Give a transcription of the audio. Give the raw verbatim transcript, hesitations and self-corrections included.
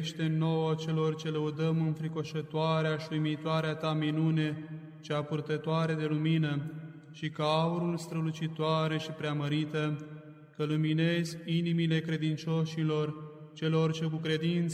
Ește nouă celor ce lăudăm înfricoșătoarea și uimitoarea ta minune, cea purtătoare de lumină, și ca aurul strălucitoare și preamărită, că luminezi inimile credincioșilor, celor ce cu credință